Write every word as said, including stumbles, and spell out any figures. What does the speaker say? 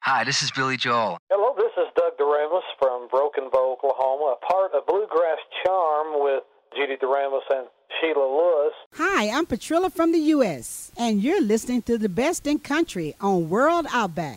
Hi, this is Billy Joel. Hello, this is Doug Doremus from Broken Bow, Oklahoma, a part of Bluegrass Charm with Judy Doremus and Sheila Lewis. Hi, I'm Patrilla from the U S, and you're listening to the best in country on World Outback.